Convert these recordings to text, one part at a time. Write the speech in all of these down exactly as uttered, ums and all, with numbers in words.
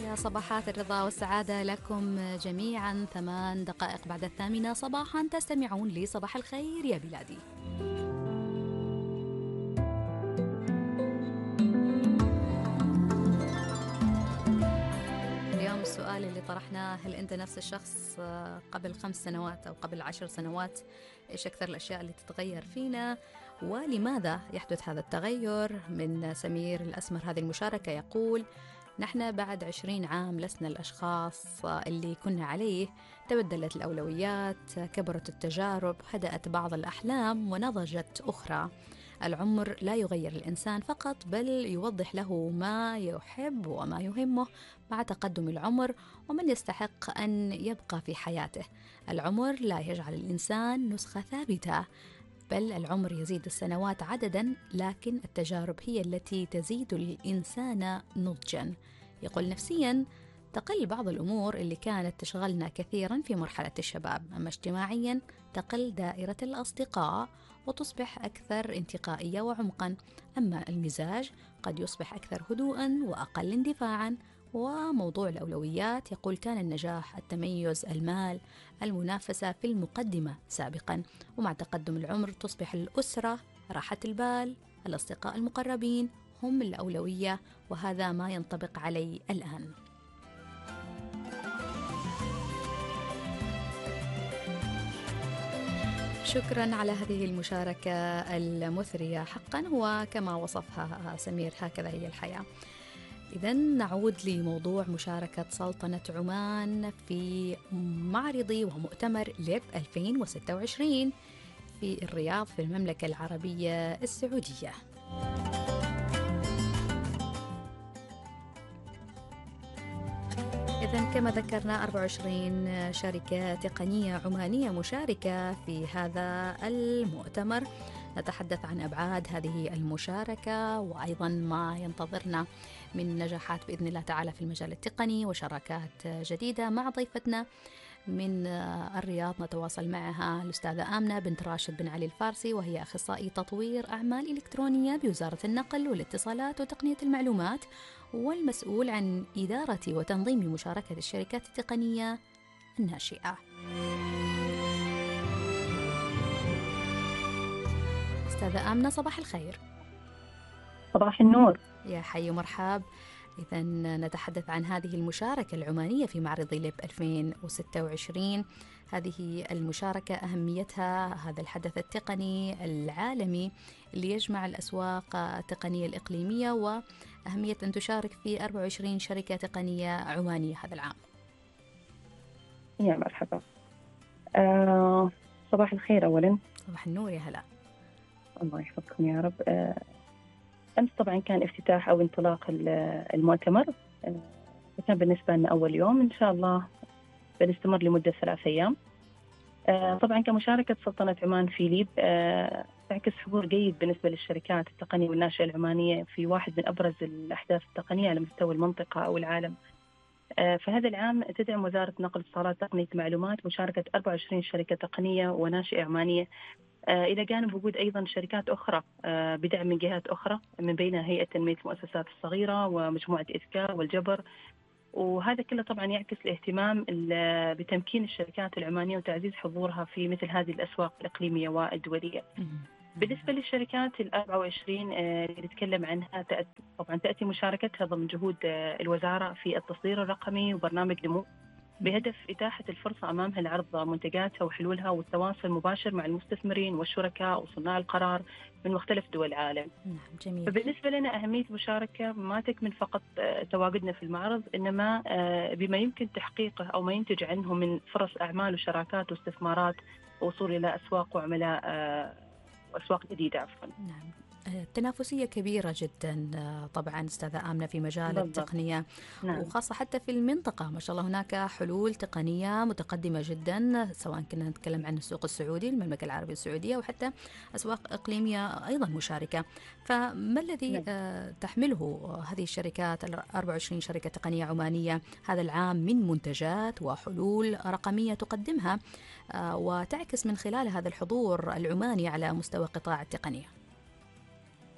يا صباحات الرضا والسعادة لكم جميعا. ثمان دقائق بعد الثامنة صباحا تستمعون لي صباح الخير يا بلادي. اليوم السؤال اللي طرحناه: هل أنت نفس الشخص قبل خمس سنوات أو قبل عشر سنوات؟ إيش أكثر الأشياء اللي تتغير فينا ولماذا يحدث هذا التغير؟ من سمير الأسمر هذه المشاركة يقول: نحن بعد عشرين عام لسنا الأشخاص اللي كنا عليه، تبدلت الأولويات، كبرت التجارب، هدأت بعض الأحلام ونضجت أخرى. العمر لا يغير الإنسان فقط، بل يوضح له ما يحب وما يهمه مع تقدم العمر ومن يستحق أن يبقى في حياته. العمر لا يجعل الإنسان نسخة ثابتة، بل العمر يزيد السنوات عددا، لكن التجارب هي التي تزيد الإنسان نضجا. يقول: نفسيا تقل بعض الأمور اللي كانت تشغلنا كثيرا في مرحلة الشباب، أما اجتماعيا تقل دائرة الأصدقاء وتصبح أكثر انتقائية وعمقا، أما المزاج قد يصبح أكثر هدوءا وأقل اندفاعا. وموضوع الأولويات يقول: كان النجاح، التميز، المال، المنافسة في المقدمة سابقا، ومع تقدم العمر تصبح الأسرة، راحة البال، الأصدقاء المقربين هم الأولوية، وهذا ما ينطبق علي الآن. شكرا على هذه المشاركة المثرية حقا، وكما وصفها سمير هكذا هي الحياة. إذن نعود لموضوع مشاركة سلطنة عمان في معرض ومؤتمر ليب ألفين وستة وعشرين في الرياض في المملكة العربية السعودية. إذن كما ذكرنا أربعة وعشرين شركة تقنية عمانية مشاركة في هذا المؤتمر. نتحدث عن أبعاد هذه المشاركة وأيضا ما ينتظرنا من نجاحات بإذن الله تعالى في المجال التقني وشراكات جديدة. مع ضيفتنا من الرياض نتواصل معها الأستاذة آمنة بنت راشد بن علي الفارسي، وهي أخصائي تطوير أعمال إلكترونية بوزارة النقل والاتصالات وتقنية المعلومات، والمسؤول عن إدارة وتنظيم مشاركة الشركات التقنية الناشئة. أستاذة آمنة صباح الخير. صباح النور. يا حي ومرحب. إذا نتحدث عن هذه المشاركة العمانية في معرض ليب ألفين وستة وعشرين. هذه المشاركة أهميتها هذا الحدث التقني العالمي اللي يجمع الأسواق التقنية الإقليمية، وأهمية أن تشارك في أربعة وعشرين شركة تقنية عمانية هذا العام. يا مرحبا. آه صباح الخير أولا. صباح النور، يا هلا. الله يحفظكم يا رب. آه أمس طبعا كان افتتاح أو انطلاق المؤتمر، آه وكان بالنسبة لنا أول يوم. إن شاء الله بنستمر لمدة ثلاث أيام. آه طبعا كمشاركة سلطنة عمان في ليب آه تعكس حضور جيد بالنسبة للشركات التقنية والناشئة العمانية في واحد من أبرز الأحداث التقنية على مستوى المنطقة أو العالم. آه فهذا العام تدعم وزارة نقل اتصالات تقنية معلومات مشاركة أربعة وعشرين شركة تقنية وناشئة عمانية، آه إلى جانب وجود أيضا شركات أخرى آه بدعم من جهات أخرى، من بينها هيئة تنمية المؤسسات الصغيرة ومجموعة إذكار والجبر. وهذا كله طبعا يعكس الاهتمام بتمكين الشركات العمانية وتعزيز حضورها في مثل هذه الأسواق الإقليمية والدولية. بالنسبة للشركات الأربعة وعشرين اللي نتكلم عنها، طبعا تأتي مشاركتها ضمن جهود الوزارة في التصدير الرقمي وبرنامج نمو، بهدف إتاحة الفرصة أمامها لعرض منتجاتها وحلولها والتواصل مباشر مع المستثمرين والشركاء وصناع القرار من مختلف دول العالم. جميل. فبالنسبة لنا أهمية المشاركة ما تكمن فقط تواجدنا في المعرض، إنما بما يمكن تحقيقه أو ما ينتج عنه من فرص أعمال وشراكات واستثمارات ووصول إلى أسواق وعملاء وأسواق جديدة. عفوا. نعم. تنافسية كبيرة جدا طبعا أستاذة آمنة في مجال بالضبط. التقنية. نعم. وخاصة حتى في المنطقة ما شاء الله هناك حلول تقنية متقدمة جدا، سواء كنا نتكلم عن السوق السعودي المملكة العربية السعودية وحتى أسواق إقليمية أيضا مشاركة. فما الذي نعم. تحمله هذه الشركات أربعة وعشرين شركة تقنية عمانية هذا العام من منتجات وحلول رقمية تقدمها وتعكس من خلال هذا الحضور العماني على مستوى قطاع التقنية؟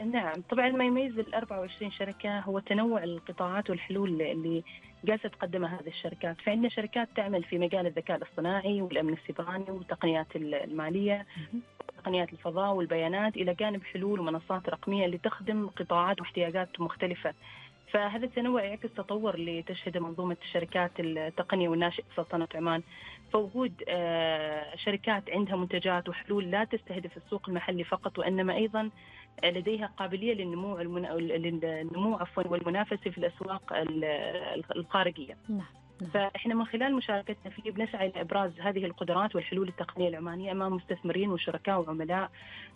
نعم، طبعا ما يميز ال أربعة وعشرين شركة هو تنوع القطاعات والحلول اللي جالسة تقدمها هذه الشركات. فعندنا شركات تعمل في مجال الذكاء الاصطناعي والأمن السيبراني والتقنيات المالية وتقنيات الفضاء والبيانات، إلى جانب حلول ومنصات رقمية اللي تخدم قطاعات واحتياجات مختلفة. فهذا التنوع يعكس تطور اللي تشهد منظومة الشركات التقنية والناشئة في سلطنة عمان. فوجود شركات عندها منتجات وحلول لا تستهدف السوق المحلي فقط، وإنما أيضا لديها قابلية للنمو النمو عفوا والمنافسة في الأسواق الخارجية. نعم. فإحنا من خلال مشاركتنا فيه بنسعى لإبراز هذه القدرات والحلول التقنية العمانية أمام مستثمرين وشركاء وعملاء،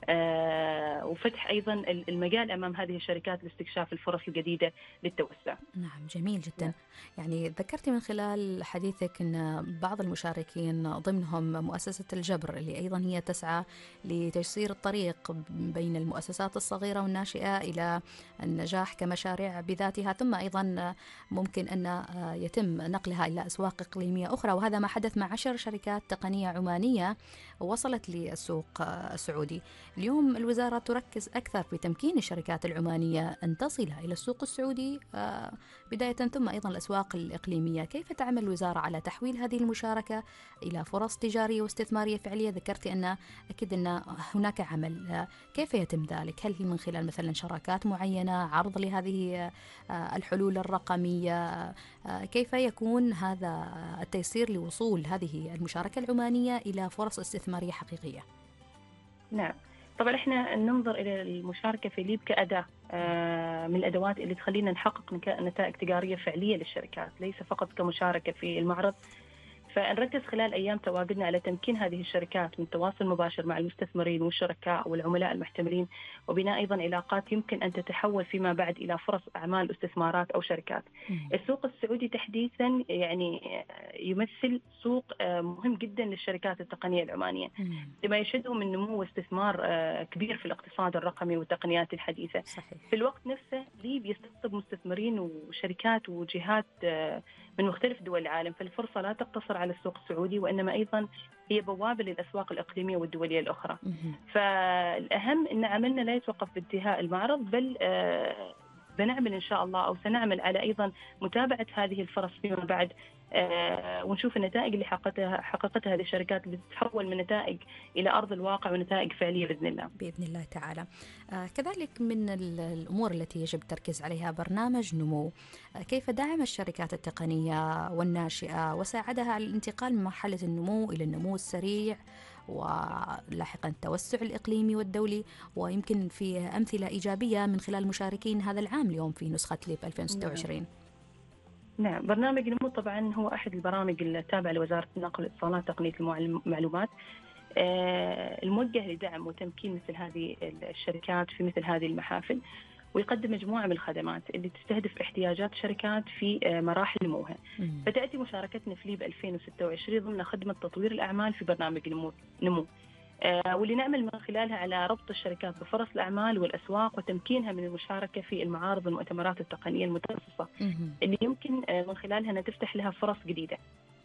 آه وفتح أيضا المجال أمام هذه الشركات لاستكشاف الفرص الجديدة للتوسع. نعم، جميل جدا. يعني ذكرتي من خلال حديثك أن بعض المشاركين ضمنهم مؤسسة الجبر اللي أيضا هي تسعى لتيسير الطريق بين المؤسسات الصغيرة والناشئة إلى النجاح كمشاريع بذاتها، ثم أيضا ممكن أن يتم نقلها إلى أسواق إقليمية أخرى، وهذا ما حدث مع عشر شركات تقنية عمانية وصلت للسوق السعودي. اليوم الوزارة تركز أكثر في تمكين الشركات العمانية أن تصل إلى السوق السعودي بداية ثم أيضا الأسواق الإقليمية. كيف تعمل الوزارة على تحويل هذه المشاركة إلى فرص تجارية واستثمارية فعلية؟ ذكرت أن أكيد أن هناك عمل، كيف يتم ذلك؟ هل هي من خلال مثلا شراكات معينة، عرض لهذه الحلول الرقمية؟ كيف يكون هذا التيسير لوصول هذه المشاركة العمانية إلى فرص استثمارية حقيقية؟ نعم، طبعا احنا ننظر الى المشاركه في ليب كاداه من الادوات اللي تخلينا نحقق نتائج تجاريه فعليه للشركات، ليس فقط كمشاركه في المعرض. فنركز خلال أيام تواجدنا على تمكين هذه الشركات من تواصل مباشر مع المستثمرين والشركاء والعملاء المحتملين، وبناء أيضا علاقات يمكن أن تتحول فيما بعد إلى فرص أعمال واستثمارات أو شركات. السوق السعودي تحديثا يعني يمثل سوق مهم جدا للشركات التقنية العمانية، لما يشهده من نمو واستثمار كبير في الاقتصاد الرقمي والتقنيات الحديثة. صحيح. في الوقت نفسه ليب يستقطب مستثمرين وشركات وجهات من مختلف دول العالم، فالفرصة لا تقتصر على السوق السعودي، وإنما أيضا هي بوابة للأسواق الإقليمية والدولية الأخرى. فالأهم أن عملنا لا يتوقف بانتهاء المعرض، بل بنعمل إن شاء الله أو سنعمل على أيضا متابعة هذه الفرص فيما بعد، آه ونشوف النتائج اللي حققتها حققتها هذه الشركات اللي تتحول من نتائج إلى أرض الواقع ونتائج فعلية بإذن الله. بإذن الله تعالى. آه كذلك من الأمور التي يجب التركيز عليها برنامج نمو. آه كيف دعم الشركات التقنية والناشئة وساعدها على الانتقال من مرحلة النمو إلى النمو السريع ولاحقا التوسع الإقليمي والدولي، ويمكن في أمثلة إيجابية من خلال مشاركين هذا العام اليوم في نسخة ليب ألفين وستة وعشرين؟ نعم، برنامج نمو طبعا هو أحد البرامج التابعة لوزارة النقل والاتصالات تقنية المعلومات، الموجه لدعم وتمكين مثل هذه الشركات في مثل هذه المحافل، ويقدم مجموعة من الخدمات اللي تستهدف احتياجات شركات في مراحل نموها. فتأتي مشاركتنا في ليب ألفين وستة وعشرين ضمن خدمة تطوير الأعمال في برنامج نمو, نمو. آه واللي نعمل من خلالها على ربط الشركات بفرص الأعمال والأسواق وتمكينها من المشاركة في المعارض والمؤتمرات التقنية المتخصصة اللي يمكن آه من خلالها أن تفتح لها فرص جديدة.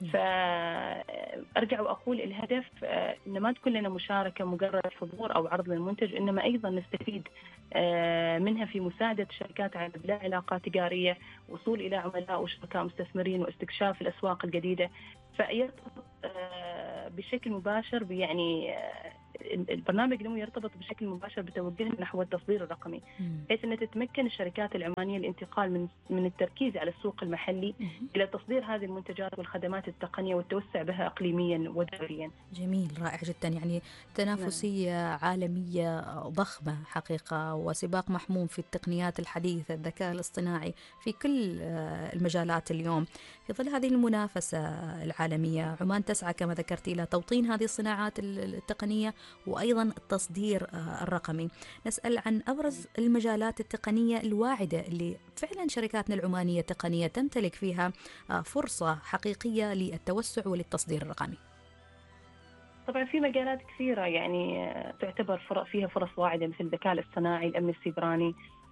فأرجع وأقول الهدف آه إن ما تكون لنا مشاركة مجرد حضور أو عرض للمنتج، إنما أيضا نستفيد آه منها في مساعدة الشركات على إبلاغ علاقات تجارية، وصول إلى عملاء وشركاء مستثمرين، واستكشاف الأسواق الجديدة. فيرتبط آه بشكل مباشر يعني آه البرنامج نمو يرتبط بشكل مباشر بتوجهنا نحو التصدير الرقمي، بحيث أن تتمكن الشركات العمانية الانتقال من من التركيز على السوق المحلي إلى تصدير هذه المنتجات والخدمات التقنية والتوسع بها إقليميا ودوليا. جميل، رائع جدا. يعني تنافسية نعم. عالمية ضخمة حقيقة، وسباق محموم في التقنيات الحديثة، الذكاء الاصطناعي في كل المجالات اليوم. في ظل هذه المنافسة العالمية، عمان تسعى كما ذكرت إلى توطين هذه الصناعات التقنية وأيضا التصدير الرقمي. نسأل عن أبرز المجالات التقنية الواعدة اللي فعلا شركاتنا العمانية التقنية تمتلك فيها فرصة حقيقية للتوسع وللتصدير الرقمي. طبعا في مجالات كثيرة يعني تعتبر فيها فرص واعدة، مثل الذكاء الاصطناعي، الأمن السيبراني،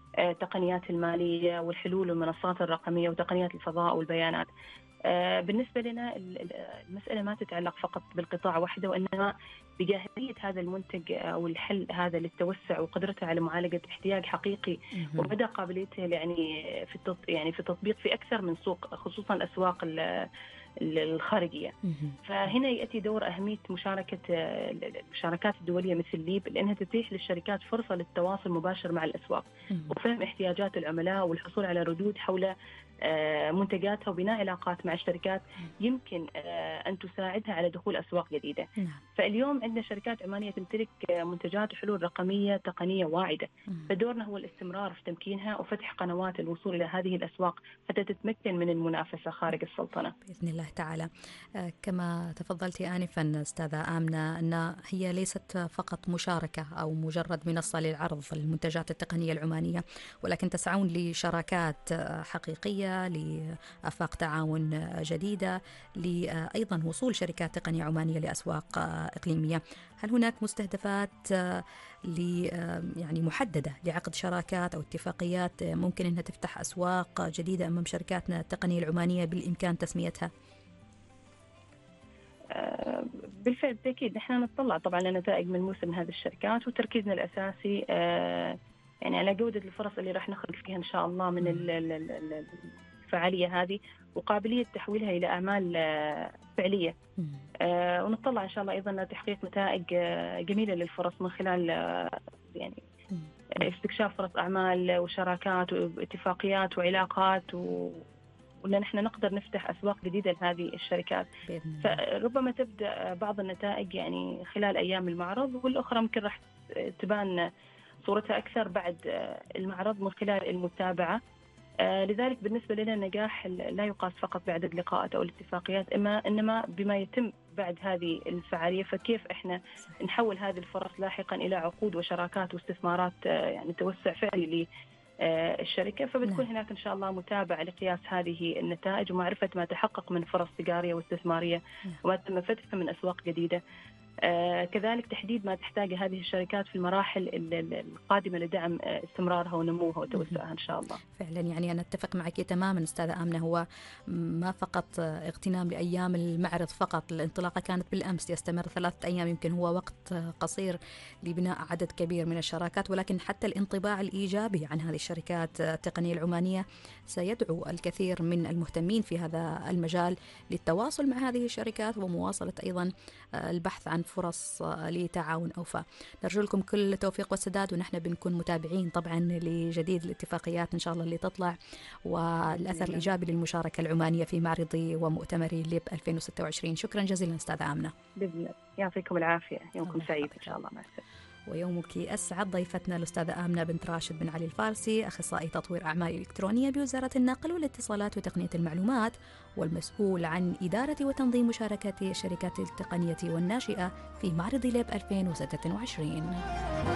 التقنيات المالية والحلول والمنصات الرقمية وتقنيات الفضاء والبيانات. بالنسبة لنا المسألة ما تتعلق فقط بالقطاع وحده، وإنما بجاهزية هذا المنتج أو الحل هذا للتوسع وقدرته على معالجة احتياج حقيقي ومدى قابليته يعني في يعني في التطبيق في أكثر من سوق، خصوصا الأسواق الخارجية. فهنا يأتي دور أهمية مشاركة المشاركات الدولية مثل ليب، لأنها تتيح للشركات فرصة للتواصل مباشر مع الأسواق وفهم احتياجات العملاء والحصول على ردود حول منتجاتها وبناء علاقات مع الشركات يمكن أن تساعدها على دخول أسواق جديدة. فاليوم عندنا شركات عمانية تمتلك منتجات وحلول رقمية تقنية واعدة، فدورنا هو الاستمرار في تمكينها وفتح قنوات الوصول إلى هذه الأسواق حتى تتمكن من المنافسة خارج السلطنة بإذن الله تعالى. كما تفضلتي آنفا أستاذة آمنة أن هي ليست فقط مشاركة أو مجرد منصة للعرض المنتجات التقنية العمانية، ولكن تسعون لشراكات حقيقية، لآفاق تعاون جديدة، لأيضا وصول شركات تقنية عمانية لأسواق إقليمية. هل هناك مستهدفات يعني محددة لعقد شراكات أو اتفاقيات ممكن أنها تفتح أسواق جديدة أمام شركاتنا التقنية العمانية بالإمكان تسميتها؟ بالفعل بالتأكيد نحن نطلع طبعا لنتائج ملموسة من هذه الشركات، وتركيزنا الأساسي يعني على جودة الفرص اللي راح نخرج فيها إن شاء الله من الفعالية هذه وقابلية تحويلها إلى أعمال فعلية. ونطلع إن شاء الله أيضا تحقيق نتائج جميلة للفرص من خلال يعني استكشاف فرص أعمال وشراكات واتفاقيات وعلاقات و وأن نحن نقدر نفتح أسواق جديدة لهذه الشركات. فربما تبدأ بعض النتائج يعني خلال أيام المعرض، والأخرى ممكن راح تبان صورتها أكثر بعد المعرض من خلال المتابعة. لذلك بالنسبة لنا النجاح لا يقاس فقط بعدد اللقاءات أو الاتفاقيات، إما إنما بما يتم بعد هذه الفعالية، فكيف إحنا نحول هذه الفرص لاحقا إلى عقود وشراكات واستثمارات يعني توسع فعلي الشركة. فبتكون هناك إن شاء الله متابعة لقياس هذه النتائج ومعرفة ما تحقق من فرص تجارية واستثمارية وما تم فتحه من أسواق جديدة. آه كذلك تحديد ما تحتاجه هذه الشركات في المراحل القادمة لدعم استمرارها ونموها وتوسعها إن شاء الله. فعلا يعني أنا أتفق معك تماما أستاذة آمنة، هو ما فقط اغتنام لأيام المعرض فقط، الانطلاقة كانت بالأمس يستمر ثلاثة أيام، يمكن هو وقت قصير لبناء عدد كبير من الشراكات، ولكن حتى الانطباع الإيجابي عن هذه الشركات التقنية العمانية سيدعو الكثير من المهتمين في هذا المجال للتواصل مع هذه الشركات ومواصلة أيضا البحث عن فرص لتعاون أوفى. نرجو لكم كل التوفيق والسداد، ونحن بنكون متابعين طبعا لجديد الاتفاقيات إن شاء الله اللي تطلع والأثر الإيجابي للمشاركة العمانية في معرض ومؤتمر ليب ألفين وستة وعشرين. شكرا جزيلا أستاذة آمنة. بإذن يعطيكم العافية، يومكم سعيد إن شاء الله. مع السلامة. ويومك أسعد. ضيفتنا الأستاذة آمنة بنت راشد بن علي الفارسي، أخصائي تطوير أعمال إلكترونية بوزارة النقل والاتصالات وتقنية المعلومات، والمسؤول عن إدارة وتنظيم مشاركات الشركات التقنية والناشئة في معرض ليب ألفين وستة وعشرين.